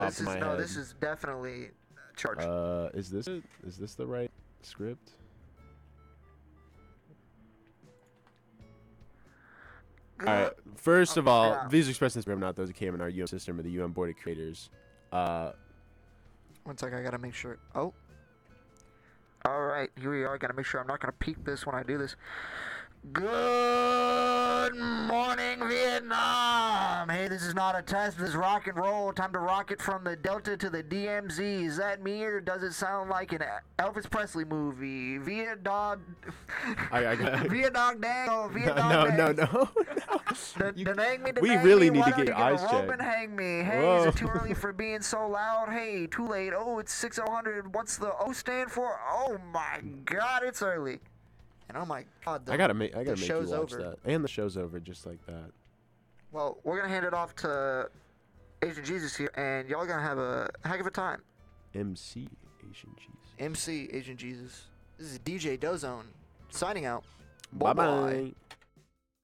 This of is my no. head. This is definitely charged. Is this it? Is this the right script? Alright, first of all, Yeah. views expressed in this program not those that came in our UM system or the UM Board of Creators. 1 sec, I gotta make sure. Oh. Alright, here we are. Gotta make sure I'm not gonna peek this when I do this. Good morning, Vietnam! Hey, this is not a test, this is rock and roll. Time to rocket from the Delta to the DMZ. Is that me, or does it sound like an Elvis Presley movie? Vietnam. I got Vietnam dang. Oh, No, Vietnam no, dang. no. We We really need to get your eyes a rope checked. and hang me. Hey, Whoa. is it too early for being so loud? Hey, too late. Oh, it's 6000. What's the O stand for? Oh my God, it's early. And oh my God, I gotta make you show's watch over. that. And the show's over just like that. Well, we're gonna hand it off to Asian Jesus here, and y'all gonna have a heck of a time. MC Asian Cheese. MC Asian Jesus. This is DJ Dozone signing out. Bye bye.